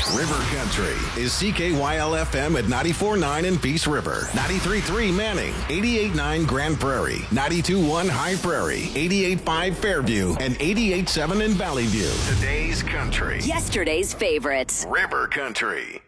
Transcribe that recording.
River Country is CKYL FM at 94.9 in Peace River, 93.3 Manning, 88.9 Grand Prairie, 92.1 High Prairie, 88.5 Fairview, and 88.7 in Valley View. Today's country. Yesterday's favorites. River Country.